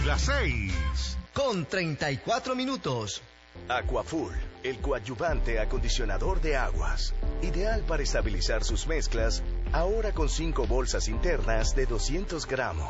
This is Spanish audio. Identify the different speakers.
Speaker 1: las
Speaker 2: 6:34.
Speaker 3: Aquafull, el coadyuvante acondicionador de aguas. Ideal para estabilizar sus mezclas, ahora con 5 bolsas internas de 200 gramos.